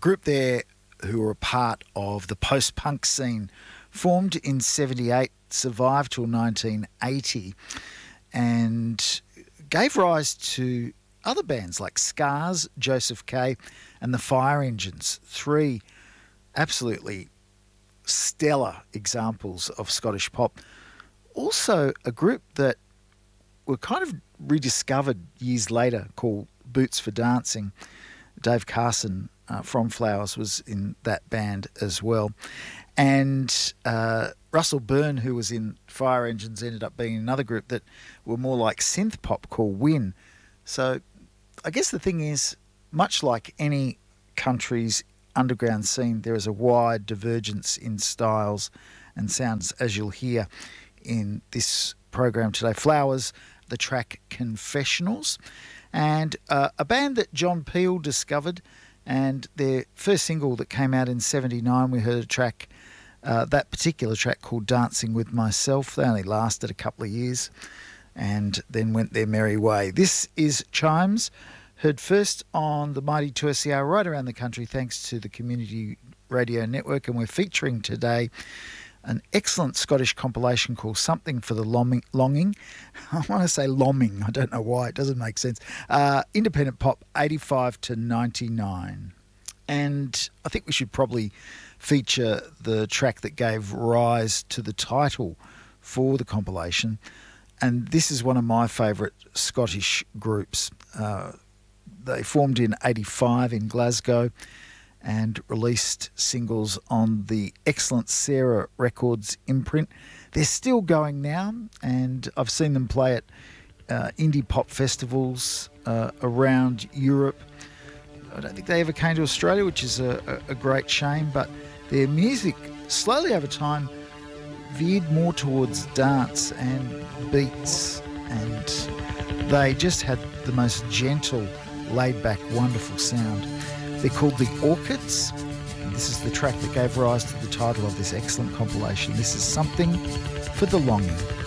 group there who were a part of the post-punk scene, formed in 78, survived till 1980, and gave rise to other bands like Scars, Joseph K, and the Fire Engines, three absolutely stellar examples of Scottish pop. Also a group that were kind of rediscovered years later called Boots for Dancing. Dave Carson from Flowers was in that band as well. And Russell Byrne, who was in Fire Engines, ended up being another group that were more like synth pop called Win. So I guess the thing is, much like any country's underground scene, there is a wide divergence in styles and sounds, as you'll hear in this program today. Flowers, the track Confessionals, and a band that John Peel discovered, and their first single that came out in 79, we heard a track, that particular track called Dancing With Myself. They only lasted a couple of years and then went their merry way. This is Chimes, heard first on the mighty 2SER right around the country thanks to the Community Radio Network, and we're featuring today an excellent Scottish compilation called Something for the Longing. I want to say Lomming, I don't know why, it doesn't make sense. Independent pop, 85 to 99. And I think we should probably feature the track that gave rise to the title for the compilation. And this is one of my favourite Scottish groups. They formed in 85 in Glasgow and released singles on the excellent Sarah Records imprint. They're still going now, and I've seen them play at indie pop festivals around Europe. I don't think they ever came to Australia, which is a great shame, but their music slowly over time veered more towards dance and beats, and they just had the most gentle, laid-back, wonderful sound. They're called The Orchids, and this is the track that gave rise to the title of this excellent compilation. This is Something for the Longing.